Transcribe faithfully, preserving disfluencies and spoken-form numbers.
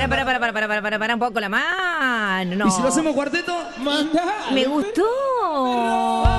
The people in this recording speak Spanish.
para, para, para, para, para, para, para, para un poco la mano. No. ¿Y si lo hacemos cuarteto? Manda. Me gustó.